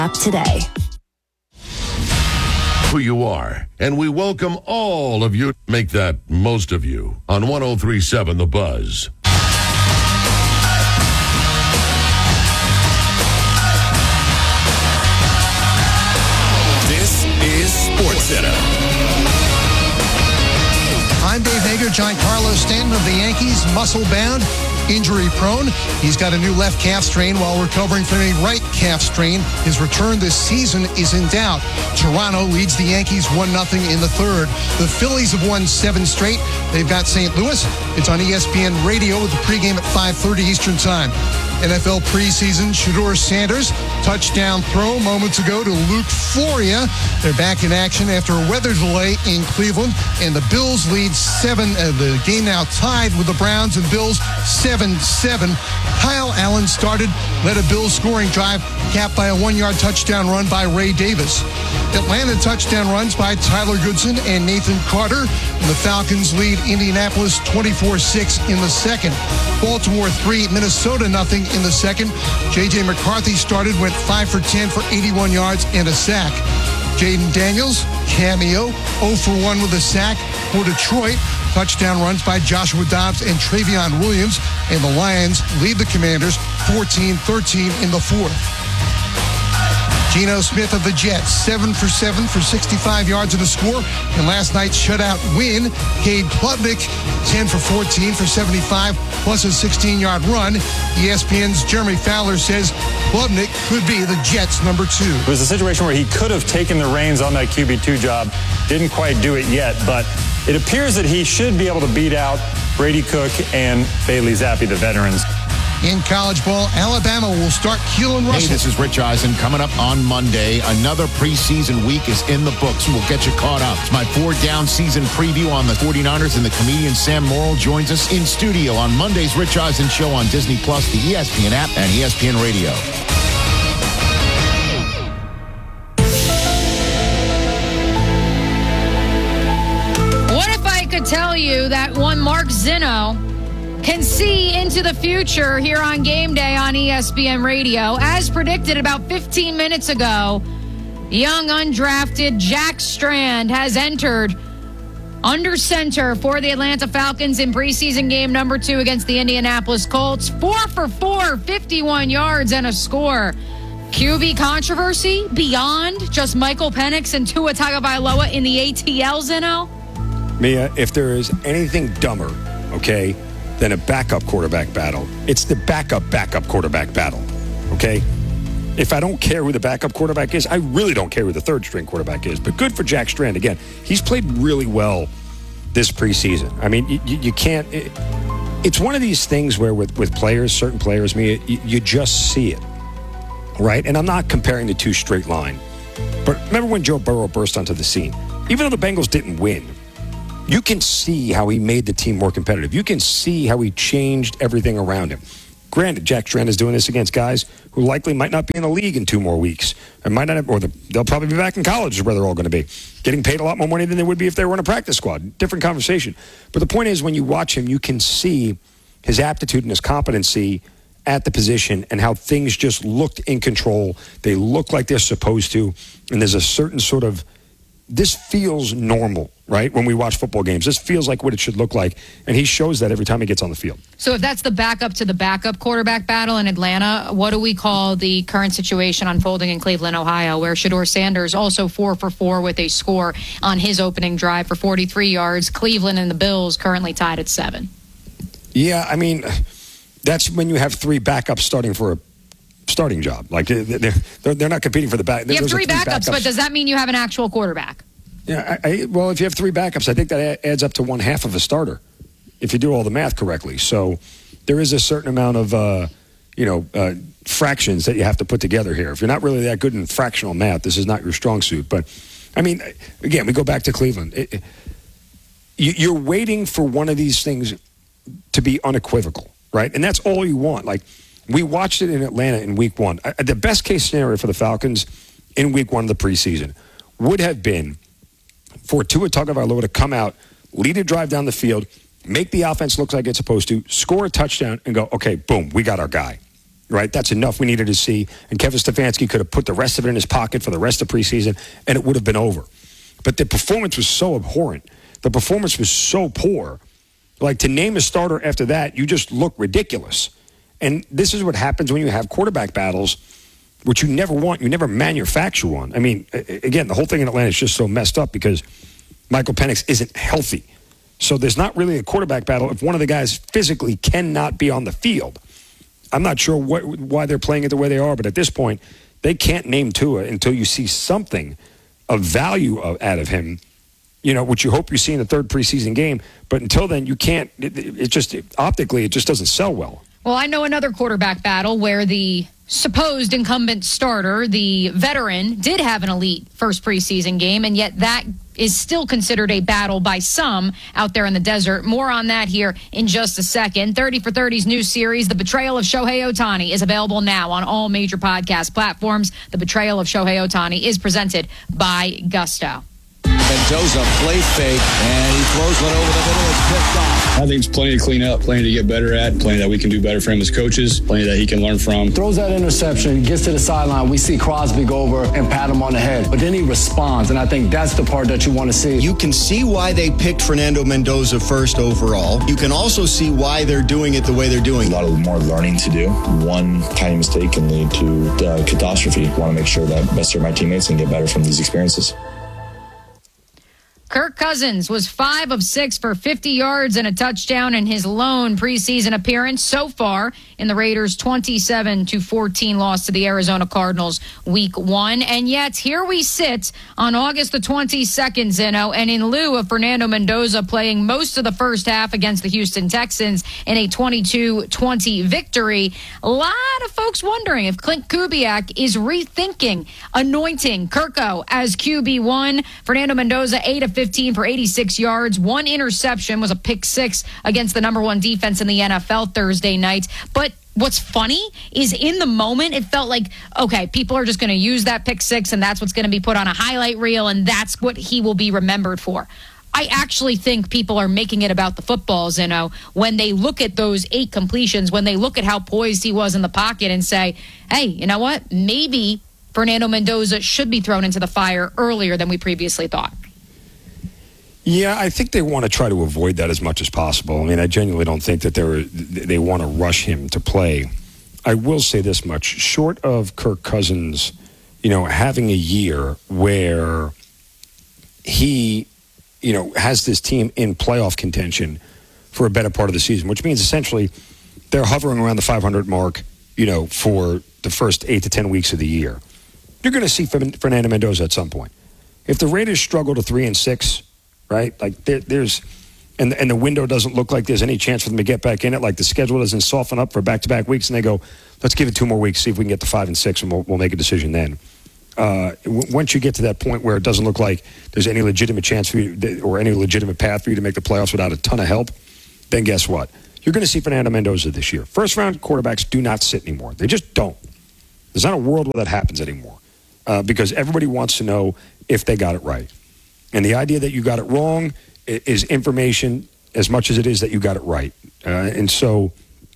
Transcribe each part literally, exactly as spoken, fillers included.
App today. Who you are, and we welcome all of you. Make that most of you on one oh three point seven The Buzz. This is SportsCenter. I'm Dave Hager. Giancarlo Stanton of the Yankees, muscle-bound, injury-prone. He's got a new left calf strain while recovering from a right calf strain. His return this season is in doubt. Toronto leads the Yankees one nothing in the third. The Phillies have won seven straight. They've got Saint Louis. It's on E S P N Radio with the pregame at five thirty Eastern Time. N F L preseason, Shedeur Sanders, touchdown throw moments ago to Luke Floria. They're back in action after a weather delay in Cleveland, and the Bills lead seven. Uh, the game now tied with the Browns and Bills seven seven. Kyle Allen started, led a Bills scoring drive, capped by a one-yard touchdown run by Ray Davis. Atlanta touchdown runs by Tyler Goodson and Nathan Carter, and the Falcons lead Indianapolis twenty-four six in the second. Baltimore three, Minnesota nothing in the second. J J McCarthy started, went five for ten for eighty-one yards and a sack. Jaden Daniels, cameo, oh for one with a sack for Detroit. Touchdown runs by Joshua Dobbs and Travion Williams, and the Lions lead the Commanders fourteen thirteen in the fourth. Geno Smith of the Jets, seven for seven for sixty-five yards and a score. And last night's shutout win, Cade Klubnik, ten for fourteen for seventy-five, plus a sixteen-yard run. E S P N's Jeremy Fowler says Klubnik could be the Jets' number two. It was a situation where he could have taken the reins on that Q B two job. Didn't quite do it yet, but it appears that he should be able to beat out Brady Cook and Bailey Zappi, the veterans. In college ball, Alabama will start Keelan Russell. Hey, this is Rich Eisen. Coming up on Monday, another preseason week is in the books. We'll get you caught up. It's my four-down season preview on the forty-niners, and the comedian Sam Morrill joins us in studio on Monday's Rich Eisen Show on Disney Plus, the E S P N app, and E S P N Radio. What if I could tell you that one Mark Zinno can see into the future here on Game Day on E S P N Radio? As predicted about fifteen minutes ago, young undrafted Jack Strand has entered under center for the Atlanta Falcons in preseason game number two against the Indianapolis Colts. Four for four, fifty-one yards and a score. Q B controversy beyond just Michael Penix and Tua Tagovailoa in the A T L, Zinno? Mia, if there is anything dumber, okay, than a backup quarterback battle, it's the backup backup quarterback battle, okay? If I don't care who the backup quarterback is, I really don't care who the third string quarterback is. But good for Jack Strand. Again, he's played really well this preseason. I mean, you, you can't... It, it's one of these things where with, with players, certain players, Mia, you, you just see it, right? And I'm not comparing the two straight line. But remember when Joe Burrow burst onto the scene? Even though the Bengals didn't win, you can see how he made the team more competitive. You can see how he changed everything around him. Granted, Jack Strand is doing this against guys who likely might not be in the league in two more weeks. And might not have, or the, they'll probably be back in college is where they're all going to be. Getting paid a lot more money than they would be if they were in a practice squad. Different conversation. But the point is, when you watch him, you can see his aptitude and his competency at the position and how things just looked in control. They look like they're supposed to. And there's a certain sort of, this feels normal, right? When we watch football games, this feels like what it should look like. And he shows that every time he gets on the field. So if that's the backup to the backup quarterback battle in Atlanta, what do we call the current situation unfolding in Cleveland, Ohio, where Shedeur Sanders also four for four with a score on his opening drive for forty-three yards. Cleveland and the Bills currently tied at seven. Yeah, I mean, that's when you have three backups starting for a starting job. Like they're they're, they're not competing for the back. You have three, three backups, backups, but does that mean you have an actual quarterback? Yeah, I, I, well, if you have three backups, I think that adds up to one half of a starter, if you do all the math correctly. So there is a certain amount of, uh, you know, uh, fractions that you have to put together here. If you're not really that good in fractional math, this is not your strong suit. But, I mean, again, we go back to Cleveland. It, it, you, you're waiting for one of these things to be unequivocal, right? And that's all you want. Like, we watched it in Atlanta in week one. Uh, the best case scenario for the Falcons in week one of the preseason would have been for Tua Tagovailoa to come out, lead a drive down the field, make the offense look like it's supposed to, score a touchdown, and go, okay, boom, we got our guy. right? That's enough we needed to see. And Kevin Stefanski could have put the rest of it in his pocket for the rest of preseason, and it would have been over. But the performance was so abhorrent. The performance was so poor. Like, to name a starter after that, you just look ridiculous. And this is what happens when you have quarterback battles, which you never want, you never manufacture one. I mean, again, the whole thing in Atlanta is just so messed up because Michael Penix isn't healthy. So there's not really a quarterback battle if one of the guys physically cannot be on the field. I'm not sure what, why they're playing it the way they are, but at this point, they can't name Tua until you see something of value of, out of him, you know, which you hope you see in the third preseason game. But until then, you can't, it, it just, optically, it just doesn't sell well. Well, I know another quarterback battle where the supposed incumbent starter, the veteran, did have an elite first preseason game, and yet that is still considered a battle by some out there in the desert. More on that here in just a second. thirty for thirty's new series, The Betrayal of Shohei Ohtani, is available now on all major podcast platforms. The Betrayal of Shohei Ohtani is presented by Gusto. Mendoza play fake, and he throws one over the middle. It's picked off. I think it's plenty to clean up, plenty to get better at, plenty that we can do better for him as coaches, plenty that he can learn from. Throws that interception, gets to the sideline. We see Crosby go over and pat him on the head, but then he responds, and I think that's the part that you want to see. You can see why they picked Fernando Mendoza first overall. You can also see why they're doing it the way they're doing. A lot of more learning to do. One tiny mistake can lead to uh, catastrophe. I want to make sure that best serve my teammates and get better from these experiences. Kirk Cousins was five of six for fifty yards and a touchdown in his lone preseason appearance so far in the Raiders' twenty-seven to fourteen loss to the Arizona Cardinals week one. And yet here we sit on August the twenty-second, Zeno, and in lieu of Fernando Mendoza playing most of the first half against the Houston Texans in a twenty-two twenty victory, a lot of folks wondering if Clint Kubiak is rethinking anointing Kirko as Q B one. Fernando Mendoza, eight of fifteen for eighty-six yards. One interception, was a pick six against the number one defense in the N F L Thursday night. But what's funny is in the moment, it felt like, okay, people are just going to use that pick six, and that's what's going to be put on a highlight reel, and that's what he will be remembered for. I actually think people are making it about the footballs, you know, when they look at those eight completions, when they look at how poised he was in the pocket and say, hey, you know what? Maybe Fernando Mendoza should be thrown into the fire earlier than we previously thought. Yeah, I think they want to try to avoid that as much as possible. I mean, I genuinely don't think that they're, they want to rush him to play. I will say this much. Short of Kirk Cousins, you know, having a year where he, you know, has this team in playoff contention for a better part of the season, which means essentially they're hovering around the five hundred mark, you know, for the first eight to ten weeks of the year. You're going to see Fernando Mendoza at some point. If the Raiders struggle to three and six, right? Like there, there's, and and the window doesn't look like there's any chance for them to get back in it. Like the schedule doesn't soften up for back-to-back weeks, and they go, let's give it two more weeks, see if we can get to five and six, and we'll, we'll make a decision then. Uh, w- once you get to that point where it doesn't look like there's any legitimate chance for you, or any legitimate path for you to make the playoffs without a ton of help, then guess what? You're going to see Fernando Mendoza this year. First-round quarterbacks do not sit anymore. They just don't. There's not a world where that happens anymore, uh, because everybody wants to know if they got it right. And the idea that you got it wrong is information as much as it is that you got it right. Uh, and so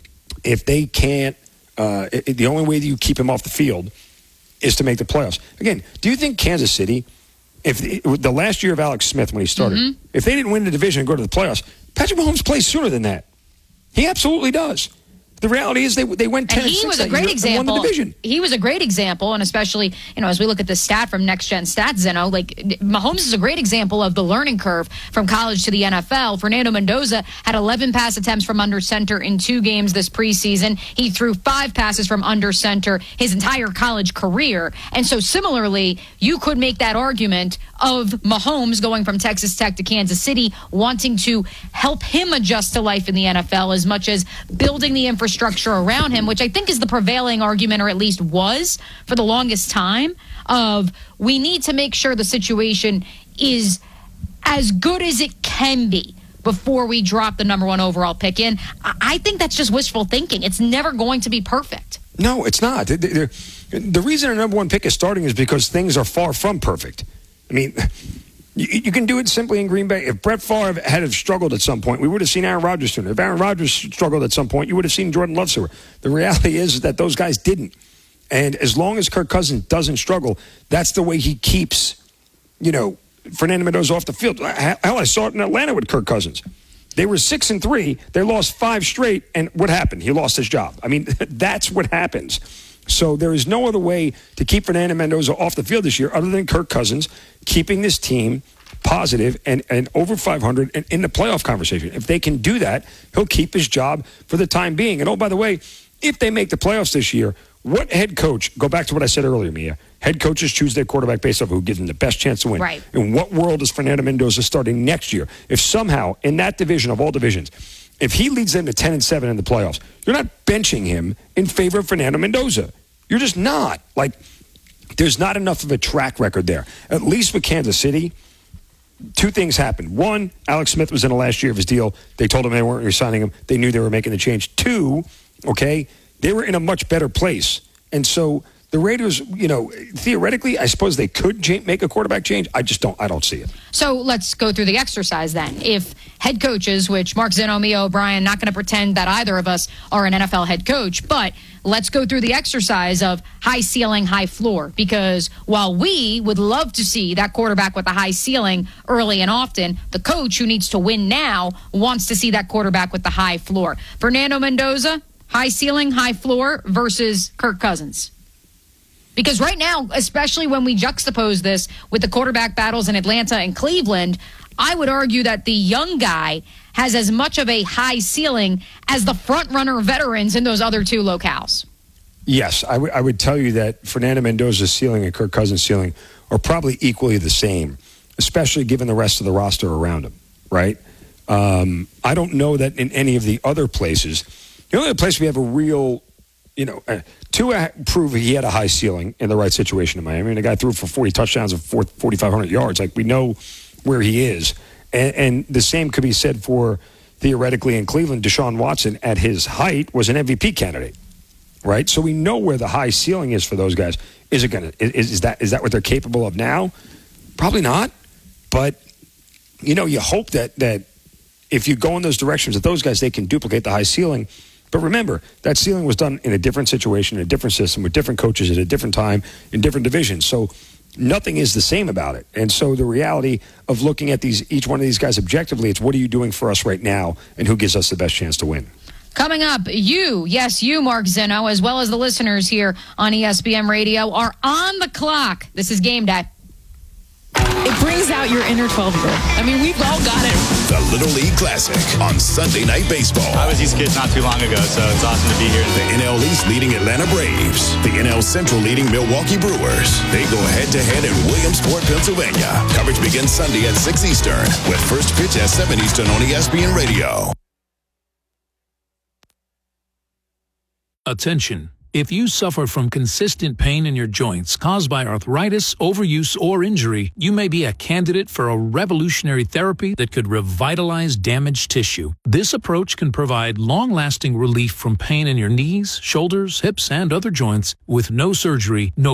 if they can't, uh, it, the only way that you keep him off the field is to make the playoffs. Again, do you think Kansas City, if the, the last year of Alex Smith when he started, mm-hmm. if they didn't win the division and go to the playoffs, Patrick Mahomes plays sooner than that. He absolutely does. The reality is they they went ten and he six was a great example. And won the division. He was a great example, and especially, you know, as we look at the stat from Next Gen Stats, Zeno, like Mahomes is a great example of the learning curve from college to the N F L. Fernando Mendoza had eleven pass attempts from under center in two games this preseason. He threw five passes from under center his entire college career. And so similarly, you could make that argument of Mahomes going from Texas Tech to Kansas City, wanting to help him adjust to life in the N F L as much as building the infrastructure structure around him, which I think is the prevailing argument, or at least was for the longest time, of we need to make sure the situation is as good as it can be before we drop the number one overall pick in. I think that's just wishful thinking. It's never going to be perfect. No, it's not. The reason our number one pick is starting is because things are far from perfect. I mean, You, you can do it simply in Green Bay. If Brett Favre had have struggled at some point, we would have seen Aaron Rodgers sooner. If Aaron Rodgers struggled at some point, you would have seen Jordan Love sooner. The reality is that those guys didn't. And as long as Kirk Cousins doesn't struggle, that's the way he keeps, you know, Fernando Mendoza off the field. Hell, I saw it in Atlanta with Kirk Cousins. They were six and three. They lost five straight. And what happened? He lost his job. I mean, that's what happens. So there is no other way to keep Fernando Mendoza off the field this year other than Kirk Cousins keeping this team positive and, and over five hundred and in the playoff conversation. If they can do that, he'll keep his job for the time being. And oh, by the way, if they make the playoffs this year, what head coach, go back to what I said earlier, Mia, head coaches choose their quarterback based off who gives them the best chance to win. Right. In what world is Fernando Mendoza starting next year? If somehow in that division of all divisions, if he leads them to ten and seven in the playoffs, you're not benching him in favor of Fernando Mendoza. You're just not. Like, there's not enough of a track record there. At least with Kansas City, two things happened. One, Alex Smith was in the last year of his deal. They told him they weren't re-signing him. They knew they were making the change. Two, okay, they were in a much better place. And so the Raiders, you know, theoretically, I suppose they could cha- make a quarterback change. I just don't, I don't see it. So let's go through the exercise then. If head coaches, which Mark Zinno, Mia O'Brien, not going to pretend that either of us are an N F L head coach, but let's go through the exercise of high ceiling, high floor. Because while we would love to see that quarterback with a high ceiling early and often, the coach who needs to win now wants to see that quarterback with the high floor. Fernando Mendoza, high ceiling, high floor versus Kirk Cousins. Because right now, especially when we juxtapose this with the quarterback battles in Atlanta and Cleveland, I would argue that the young guy has as much of a high ceiling as the front-runner veterans in those other two locales. Yes, I, w- I would tell you that Fernando Mendoza's ceiling and Kirk Cousins' ceiling are probably equally the same, especially given the rest of the roster around him, right? Um, I don't know that in any of the other places. The only place we have a real, you know, uh, Tua proved he had a high ceiling in the right situation in Miami. I mean, the guy threw for forty touchdowns and forty-five hundred yards. Like, we know where he is. And, and the same could be said for, theoretically, in Cleveland, Deshaun Watson, at his height, was an M V P candidate, right? So we know where the high ceiling is for those guys. Is it going to, is, is that is that what they're capable of now? Probably not. But, you know, you hope that that if you go in those directions, that those guys, they can duplicate the high ceiling. But remember, that ceiling was done in a different situation, in a different system, with different coaches at a different time, in different divisions. So nothing is the same about it. And so the reality of looking at these each one of these guys objectively, it's what are you doing for us right now, and who gives us the best chance to win? Coming up, you, yes, you, Mark Zinno, as well as the listeners here on E S P N Radio, are on the clock. This is Game Day. It brings out your inner twelve-year-old. I mean, we've all got it. The Little League Classic on Sunday Night Baseball. I was these kids not too long ago, so it's awesome to be here. The N L East leading Atlanta Braves. The N L Central leading Milwaukee Brewers. They go head-to-head in Williamsport, Pennsylvania. Coverage begins Sunday at six Eastern with first pitch at seven Eastern on E S P N Radio. Attention. If you suffer from consistent pain in your joints caused by arthritis, overuse, or injury, you may be a candidate for a revolutionary therapy that could revitalize damaged tissue. This approach can provide long-lasting relief from pain in your knees, shoulders, hips, and other joints with no surgery, no